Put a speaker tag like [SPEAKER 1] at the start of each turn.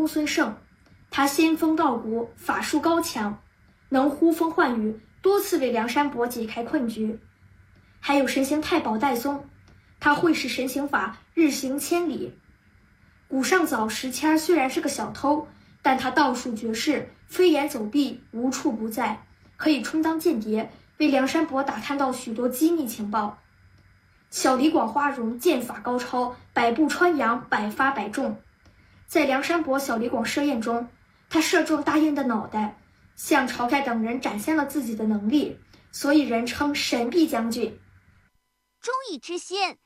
[SPEAKER 1] 公孙胜，他仙风道骨，法术高强，能呼风唤雨，多次为梁山伯解开困局。还有神行太保戴宗，他会使神行法，日行千里。古上早石谦虽然是个小偷，但他道术绝世，飞檐走壁，无处不在，可以充当间谍，为梁山伯打探到许多机密情报。小李广花荣剑法高超，百步穿杨，百发百中。在梁山伯小李广设宴中，他射中大雁的脑袋，向晁盖等人展现了自己的能力，所以人称神臂将军。
[SPEAKER 2] 忠义之心，